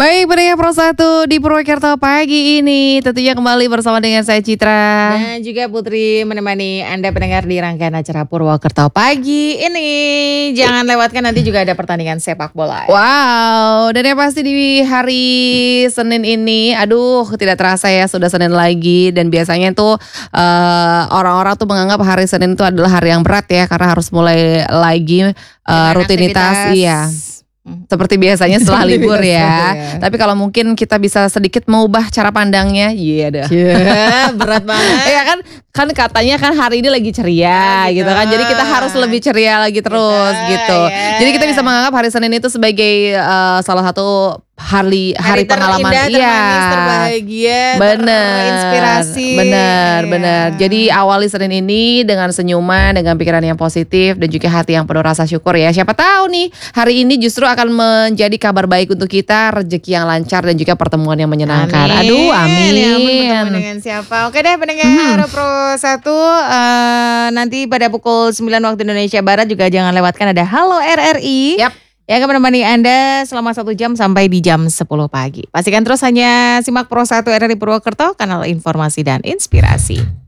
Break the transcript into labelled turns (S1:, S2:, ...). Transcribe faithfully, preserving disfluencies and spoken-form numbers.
S1: Baik, pendengar Pro satu di Purwokerto pagi ini tentunya kembali bersama dengan saya Citra
S2: dan juga Putri menemani Anda pendengar di rangkaian acara Purwokerto pagi ini. Jangan lewatkan nanti juga ada pertandingan sepak bola.
S1: Wow, dan yang pasti di hari Senin ini, aduh tidak terasa ya sudah Senin lagi. Dan biasanya tuh uh, orang-orang tuh menganggap hari Senin itu adalah hari yang berat ya, karena harus mulai lagi uh, rutinitas, iya. Seperti biasanya setelah libur ya. ya. Tapi kalau mungkin kita bisa sedikit mengubah cara pandangnya, iya dah.
S2: Yeah, berat banget.
S1: Ya kan, kan katanya kan hari ini lagi ceria, ya, gitu. gitu kan. Jadi kita harus lebih ceria lagi terus kita, gitu. Yeah. Jadi kita bisa menganggap hari Senin itu sebagai uh, salah satu hari hari, hari pengalaman,
S2: iya, terbahagia,
S1: bener,
S2: terinspirasi,
S1: bener, yeah. bener. Jadi awali Senin ini dengan senyuman, dengan pikiran yang positif dan juga hati yang penuh rasa syukur ya. Siapa tahu nih hari ini justru akan menjadi kabar baik untuk kita, rezeki yang lancar dan juga pertemuan yang menyenangkan.
S2: Amin.
S1: Aduh, amin.
S2: Ya, bertemu dengan siapa? Oke deh pendengar hmm. Pro satu uh, nanti pada pukul sembilan waktu Indonesia Barat juga jangan lewatkan ada Halo R R I.
S1: Yap.
S2: Yang akan menemani Anda selama satu jam sampai di jam sepuluh pagi. Pastikan terus hanya simak Pro satu R R I Purwokerto, kanal informasi dan inspirasi.